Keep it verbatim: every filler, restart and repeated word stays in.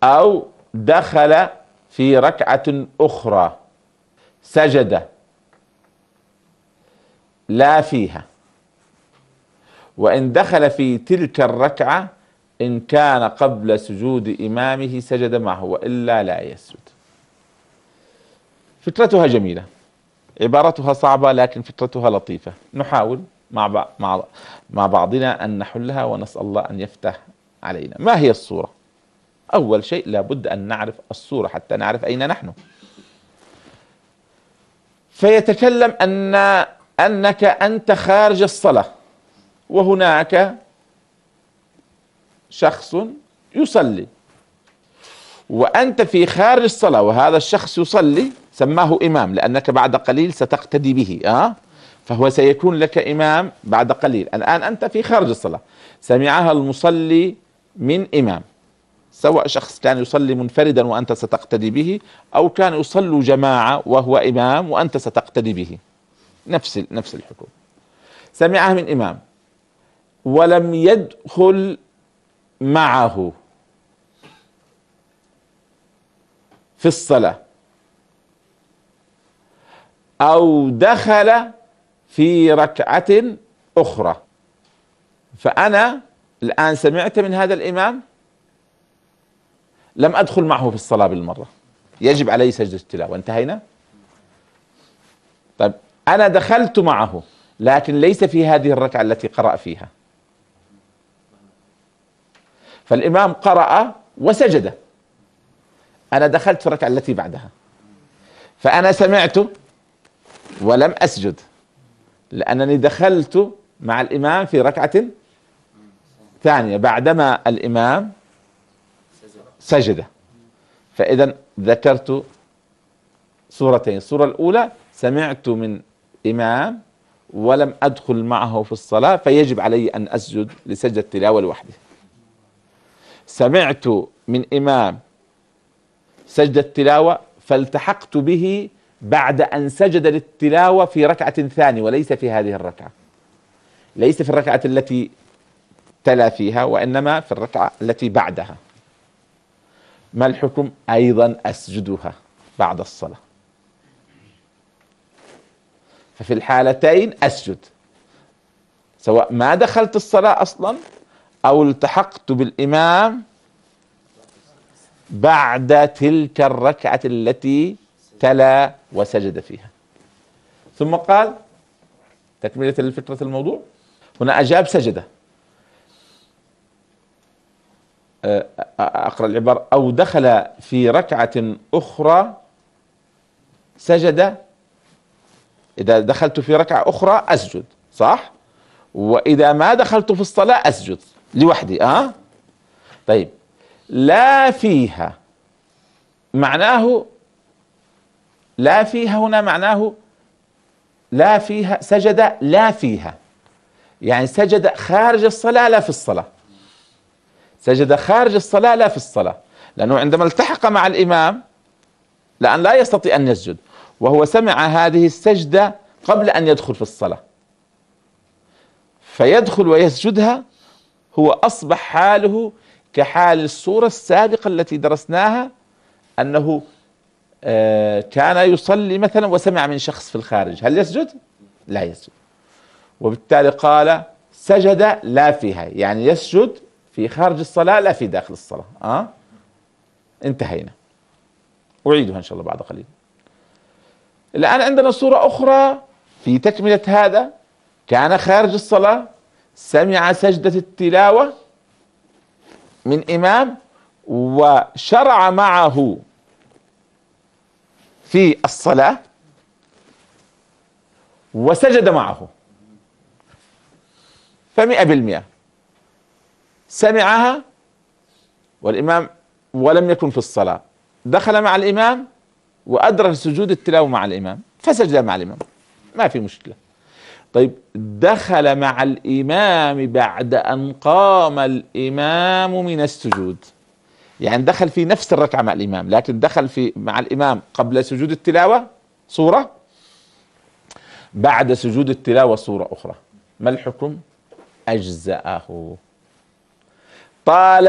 أو دخل في ركعة أخرى سجد لا فيها، وإن دخل في تلك الركعة إن كان قبل سجود إمامه سجد معه وإلا لا يسجد. فكرتها جميلة، عبارتها صعبة لكن فكرتها لطيفة. نحاول مع بعض مع مع بعضنا أن نحلها ونسأل الله أن يفتح علينا. ما هي الصورة؟ أول شيء لابد أن نعرف الصورة حتى نعرف أين نحن. فيتكلم أن أنك أنت خارج الصلاة وهناك شخص يصلي وأنت في خارج الصلاة، وهذا الشخص يصلي سماه إمام لأنك بعد قليل ستقتدي به، أه؟ فهو سيكون لك إمام بعد قليل. الآن أنت في خارج الصلاة، سمعها المصلي من إمام، سواء شخص كان يصلي منفردا وأنت ستقتدي به، أو كان يصلوا جماعة وهو إمام وأنت ستقتدي به، نفس نفس الحكم. سمعها من إمام ولم يدخل معه في الصلاة، أو دخل في ركعة أخرى. فأنا الآن سمعت من هذا الإمام، لم أدخل معه في الصلاة بالمرة، يجب علي سجدة التلاوة. انتهينا؟ طيب أنا دخلت معه لكن ليس في هذه الركعة التي قرأ فيها، فالإمام قرأ وسجد، أنا دخلت في الركعة التي بعدها، فأنا سمعت ولم أسجد لأنني دخلت مع الإمام في ركعة ثانية بعدما الإمام سجد. فإذا ذكرت صورتين: الصورة الأولى سمعت من إمام ولم أدخل معه في الصلاة فيجب علي أن أسجد لسجدة التلاوة لوحده. سمعت من إمام سجدة التلاوة فالتحقت به بعد أن سجد للتلاوة في ركعة ثانية وليس في هذه الركعة، ليس في الركعة التي تلا فيها وإنما في الركعة التي بعدها. ما الحكم؟ أيضا أسجدها بعد الصلاة. ففي الحالتين أسجد، سواء ما دخلت الصلاة أصلا أو التحقت بالإمام بعد تلك الركعة التي تلا وسجد فيها. ثم قال تكملة لفكرة الموضوع، هنا أجاب سجد. أقرأ العبارة: أو دخل في ركعة أخرى سجد. إذا دخلت في ركعة أخرى أسجد، صح؟ وإذا ما دخلت في الصلاة أسجد لوحدي. أه؟ طيب، لا فيها معناه، لا فيها هنا معناه لا فيها سجد لا فيها، يعني سجد خارج الصلاة لا في الصلاة، سجد خارج الصلاة لا في الصلاة، لأنه عندما التحق مع الإمام لأن لا يستطيع أن يسجد، وهو سمع هذه السجدة قبل أن يدخل في الصلاة، فيدخل ويسجدها، هو أصبح حاله كحال الصورة السابقة التي درسناها، أنه آه كان يصلي مثلا وسمع من شخص في الخارج، هل يسجد؟ لا يسجد. وبالتالي قال سجد لا فيها، يعني يسجد في خارج الصلاة لا في داخل الصلاة. أه؟ انتهينا. أعيدها إن شاء الله بعد قليل. الآن عندنا صورة أخرى في تكملة هذا: كان خارج الصلاة، سمع سجدة التلاوة من إمام وشرع معه في الصلاة وسجد معه، فمئة بالمئة سمعها والإمام ولم يكن في الصلاة، دخل مع الإمام وأدرك سجود التلاوة مع الإمام فسجد مع الإمام، ما في مشكلة. طيب، دخل مع الإمام بعد أن قام الإمام من السجود، يعني دخل في نفس الركعة مع الإمام، لكن دخل في مع الإمام قبل سجود التلاوة صورة، بعد سجود التلاوة صورة أخرى. ما الحكم؟ أجزأه. طال